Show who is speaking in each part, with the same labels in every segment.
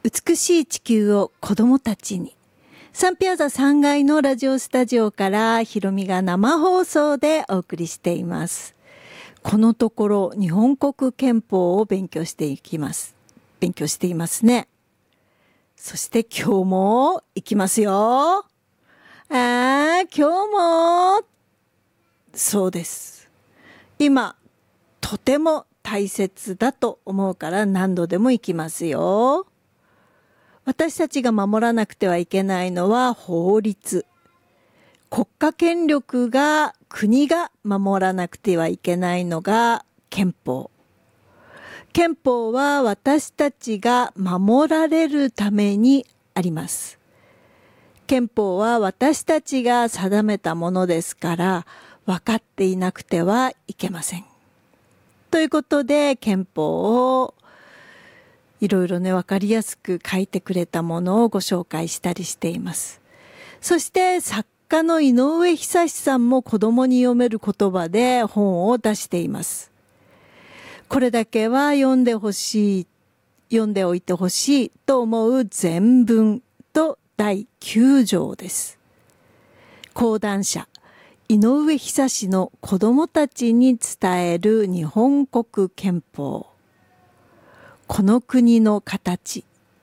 Speaker 1: 美しい地球を子供たちに。サンピアザ3階のラジオスタジオからひろみが生放送でお送りしています。このところ日本国憲法を勉強していますね。そして今日も行きますよ。今日もそうです。今とても大切だと思うから何度でも行きますよ。私たちが守らなくてはいけないのは法律。国家権力が、国が守らなくてはいけないのが憲法。憲法は私たちが守られるためにあります。憲法は私たちが定めたものですから分かっていなくてはいけません。ということで憲法をいろいろね分かりやすく書いてくれたものをご紹介したりしています。そして作家の井上久さんも子供に読める言葉で本を出しています。これだけは読んでおいてほしいと思う全文と第9条です。講談社井上久の子供たちに伝える日本国憲法。この国の形。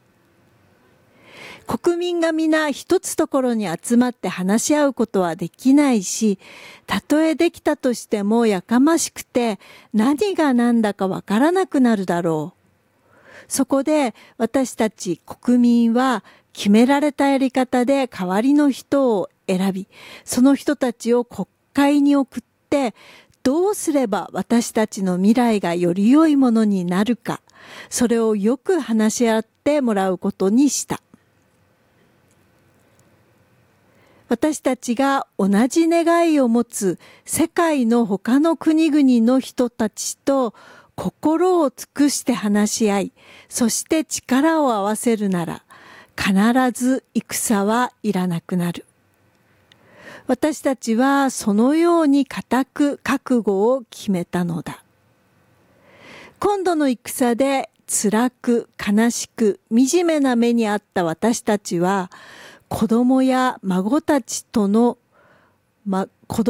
Speaker 1: 国民が皆一つところに集まって話し合うことはできないし、たとえできたとしてもやかましくて何が何だかわからなくなるだろう。そこで私たち国民は決められたやり方で代わりの人を選び、その人たちを国会に送って、どうすれば私たちの未来がより良いものになるか、それをよく話し合ってもらうことにした。私たちが同じ願いを持つ世界の他の国々の人たちと心を尽くして話し合い、そして力を合わせるなら、必ず戦はいらなくなる。私たちはそのように固く覚悟を決めたのだ。今度の戦で辛く悲しく惨めな目にあった私たちは、子供や孫たちとのび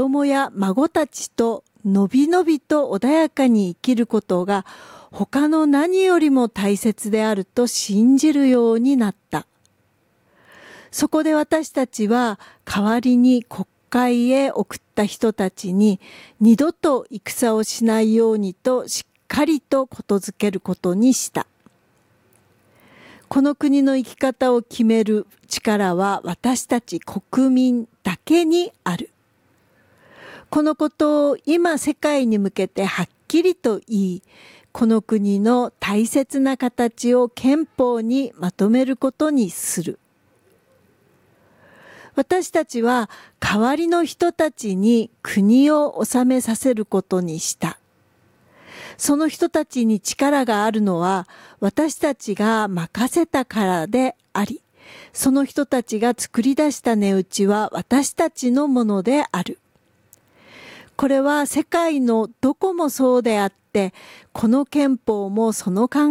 Speaker 1: のびと穏やかに生きることが他の何よりも大切であると信じるようになった。そこで私たちは代わりに国会へ送った人たちに二度と戦をしないようにとしっかりとことづけることにした。この国の生き方を決める力は私たち国民だけにある。このことを今世界に向けてはっきりと言い、この国の大切な形を憲法にまとめることにする。私たちは代わりの人たちに国を治めさせることにした。その人たちに力があるのは私たちが任せたからであり、その人たちが作り出した値打ちは私たちのものである。これは世界のどこもそうであって、この憲法もその考